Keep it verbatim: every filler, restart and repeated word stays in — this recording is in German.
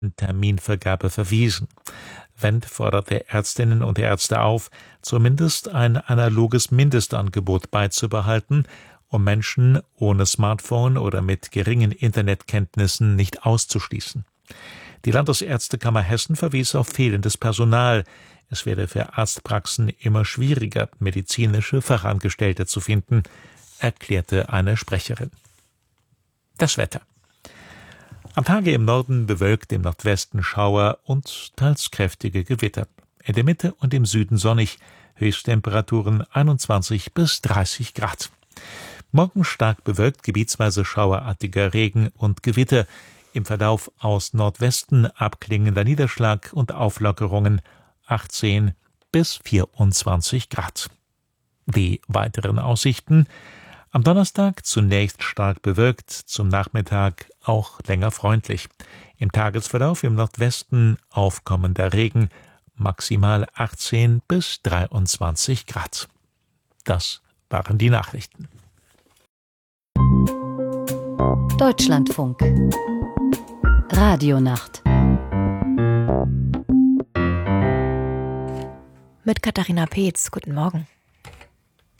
Terminvergabe verwiesen. Wendt forderte Ärztinnen und Ärzte auf, zumindest ein analoges Mindestangebot beizubehalten, um Menschen ohne Smartphone oder mit geringen Internetkenntnissen nicht auszuschließen. Die Landesärztekammer Hessen verwies auf fehlendes Personal. Es werde für Arztpraxen immer schwieriger, medizinische Fachangestellte zu finden, erklärte eine Sprecherin. Das Wetter. Am Tage im Norden bewölkt, im Nordwesten Schauer und teils kräftige Gewitter. In der Mitte und im Süden sonnig, Höchsttemperaturen einundzwanzig bis dreißig Grad. Morgen stark bewölkt, gebietsweise schauerartiger Regen und Gewitter. Im Verlauf aus Nordwesten abklingender Niederschlag und Auflockerungen achtzehn bis vierundzwanzig Grad. Die weiteren Aussichten: Am Donnerstag zunächst stark bewölkt, zum Nachmittag auch länger freundlich. Im Tagesverlauf im Nordwesten aufkommender Regen, maximal achtzehn bis dreiundzwanzig Grad. Das waren die Nachrichten. Deutschlandfunk Radionacht mit Katharina Peetz. Guten Morgen.